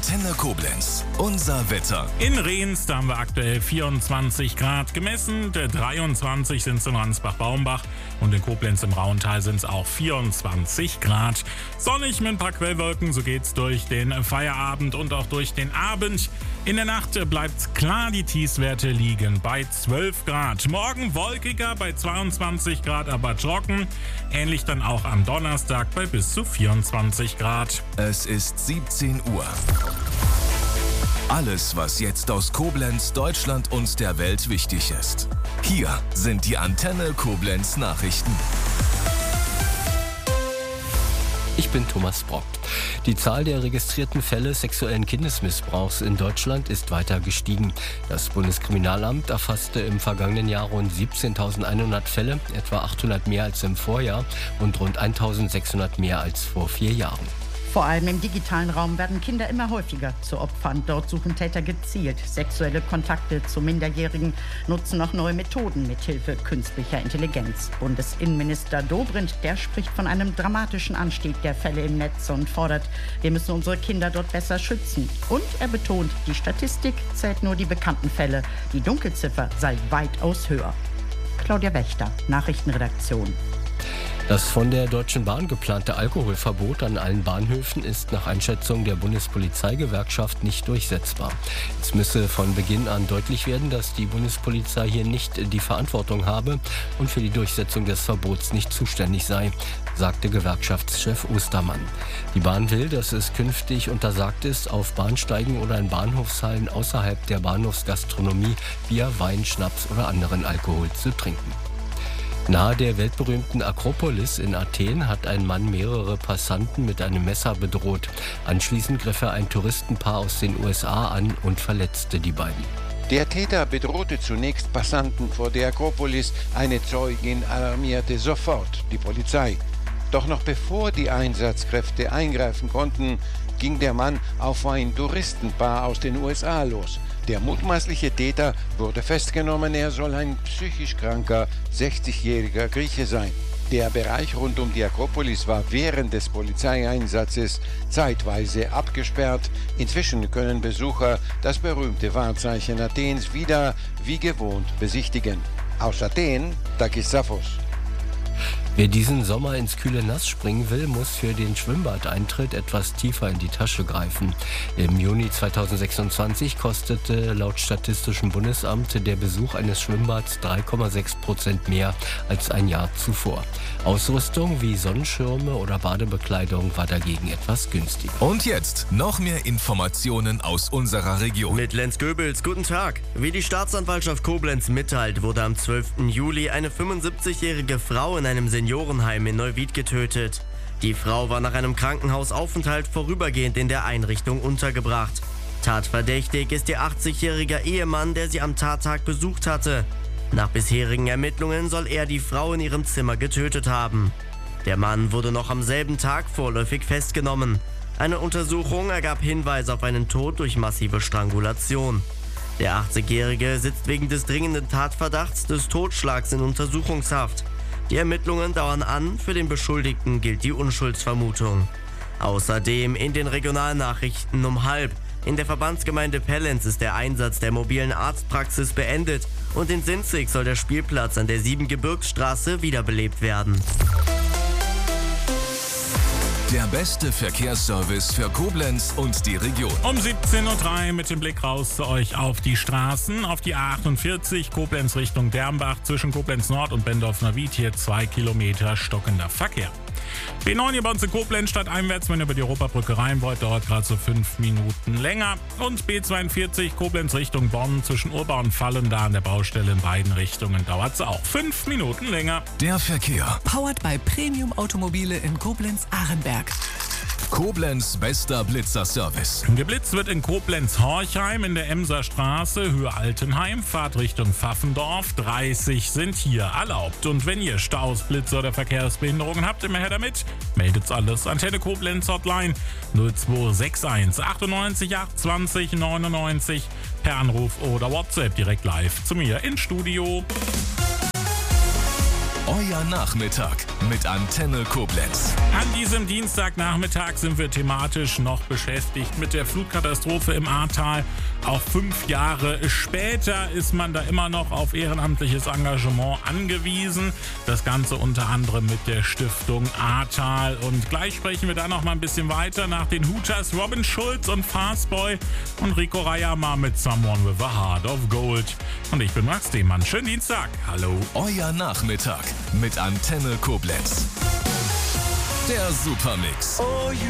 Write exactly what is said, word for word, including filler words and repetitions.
Antenne Koblenz. Unser Wetter. In Rehns, da haben wir aktuell vierundzwanzig Grad gemessen. dreiundzwanzig sind es in Ransbach-Baumbach. Und in Koblenz im Rauental sind es auch vierundzwanzig Grad. Sonnig mit ein paar Quellwolken, so geht's durch den Feierabend und auch durch den Abend. In der Nacht bleibt's klar, die Tiefstwerte liegen bei zwölf Grad. Morgen wolkiger bei zweiundzwanzig Grad, aber trocken. Ähnlich dann auch am Donnerstag bei bis zu vierundzwanzig Grad. Es ist siebzehn Uhr. Alles, was jetzt aus Koblenz, Deutschland und der Welt wichtig ist. Hier sind die Antenne Koblenz Nachrichten. Ich bin Thomas Brock. Die Zahl der registrierten Fälle sexuellen Kindesmissbrauchs in Deutschland ist weiter gestiegen. Das Bundeskriminalamt erfasste im vergangenen Jahr rund siebzehntausendeinhundert Fälle, etwa achthundert mehr als im Vorjahr und rund eintausendsechshundert mehr als vor vier Jahren. Vor allem im digitalen Raum werden Kinder immer häufiger zu Opfern. Dort suchen Täter gezielt sexuelle Kontakte zu Minderjährigen, nutzen auch neue Methoden mit Hilfe künstlicher Intelligenz. Bundesinnenminister Dobrindt, der spricht von einem dramatischen Anstieg der Fälle im Netz und fordert, wir müssen unsere Kinder dort besser schützen. Und er betont, die Statistik zählt nur die bekannten Fälle. Die Dunkelziffer sei weitaus höher. Claudia Wächter, Nachrichtenredaktion. Das von der Deutschen Bahn geplante Alkoholverbot an allen Bahnhöfen ist nach Einschätzung der Bundespolizeigewerkschaft nicht durchsetzbar. Es müsse von Beginn an deutlich werden, dass die Bundespolizei hier nicht die Verantwortung habe und für die Durchsetzung des Verbots nicht zuständig sei, sagte Gewerkschaftschef Ostermann. Die Bahn will, dass es künftig untersagt ist, auf Bahnsteigen oder in Bahnhofshallen außerhalb der Bahnhofsgastronomie Bier, Wein, Schnaps oder anderen Alkohol zu trinken. Nahe der weltberühmten Akropolis in Athen hat ein Mann mehrere Passanten mit einem Messer bedroht. Anschließend griff er ein Touristenpaar aus den U S A an und verletzte die beiden. Der Täter bedrohte zunächst Passanten vor der Akropolis. Eine Zeugin alarmierte sofort die Polizei. Doch noch bevor die Einsatzkräfte eingreifen konnten, ging der Mann auf ein Touristenpaar aus den U S A los. Der mutmaßliche Täter wurde festgenommen, er soll ein psychisch kranker, sechzigjähriger Grieche sein. Der Bereich rund um die Akropolis war während des Polizeieinsatzes zeitweise abgesperrt. Inzwischen können Besucher das berühmte Wahrzeichen Athens wieder wie gewohnt besichtigen. Aus Athen, Takis Safos. Wer diesen Sommer ins kühle Nass springen will, muss für den Schwimmbadeintritt etwas tiefer in die Tasche greifen. Im Juni zweitausendsechsundzwanzig kostete laut Statistischem Bundesamt der Besuch eines Schwimmbads drei Komma sechs Prozent mehr als ein Jahr zuvor. Ausrüstung wie Sonnenschirme oder Badebekleidung war dagegen etwas günstiger. Und jetzt noch mehr Informationen aus unserer Region. Mit Lenz Goebels, guten Tag. Wie die Staatsanwaltschaft Koblenz mitteilt, wurde am zwölften Juli eine fünfundsiebzigjährige Frau in einem Seniorenheim in Neuwied getötet. Die Frau war nach einem Krankenhausaufenthalt vorübergehend in der Einrichtung untergebracht. Tatverdächtig ist ihr achtzigjähriger Ehemann, der sie am Tattag besucht hatte. Nach bisherigen Ermittlungen soll er die Frau in ihrem Zimmer getötet haben. Der Mann wurde noch am selben Tag vorläufig festgenommen. Eine Untersuchung ergab Hinweise auf einen Tod durch massive Strangulation. Der achtzigjährige sitzt wegen des dringenden Tatverdachts des Totschlags in Untersuchungshaft. Die Ermittlungen dauern an, für den Beschuldigten gilt die Unschuldsvermutung. Außerdem in den Regionalnachrichten um halb. In der Verbandsgemeinde Pellenz ist der Einsatz der mobilen Arztpraxis beendet und in Sinzig soll der Spielplatz an der Siebengebirgsstraße wiederbelebt werden. Der beste Verkehrsservice für Koblenz und die Region. Um siebzehn Uhr drei mit dem Blick raus zu euch auf die Straßen. Auf die A achtundvierzig Koblenz Richtung Dernbach zwischen Koblenz Nord und Bendorf-Neuwied hier zwei Kilometer stockender Verkehr. B neun hier bei uns in Koblenz stadteinwärts, wenn ihr über die Europabrücke rein wollt, dauert gerade so fünf Minuten länger. Und B zweiundvierzig Koblenz Richtung Bonn zwischen Urbau und Fallen, da an der Baustelle in beiden Richtungen dauert es auch fünf Minuten länger. Der Verkehr. Powered by Premium Automobile in Koblenz-Ahrenberg. Koblenz bester Blitzerservice. Geblitzt wird in Koblenz-Horchheim in der Emser Straße, Höhe Altenheim, Fahrt Richtung Pfaffendorf. dreißig sind hier erlaubt. Und wenn ihr Staus, Blitze oder Verkehrsbehinderungen habt, immer her damit. Meldet's alles. Antenne Koblenz Hotline null zwei sechs eins achtundneunzig achtundzwanzig neunundneunzig per Anruf oder WhatsApp direkt live zu mir ins Studio. Euer Nachmittag mit Antenne Koblenz. An diesem Dienstagnachmittag sind wir thematisch noch beschäftigt mit der Flutkatastrophe im Ahrtal. Auch fünf Jahre später ist man da immer noch auf ehrenamtliches Engagement angewiesen. Das Ganze unter anderem mit der Stiftung Ahrtal. Und gleich sprechen wir da noch mal ein bisschen weiter nach den Hooters Robin Schulz und Fastboy und Rico Rayama mit Someone with a Heart of Gold. Und ich bin Max Demann. Schönen Dienstag. Hallo. Euer Nachmittag mit Antenne Koblenz. Der Supermix. Oh, you